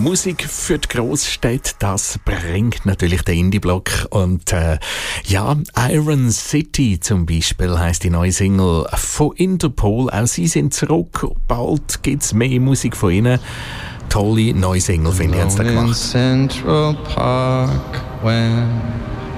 Musik für die Großstädte, das bringt natürlich der Indie-Block. Und Iron City zum Beispiel heisst die neue Single von Interpol. Auch sie sind zurück. Bald gibt es mehr Musik von ihnen. Tolle neue Single, finde ich, haben sie da gemacht. Central Park when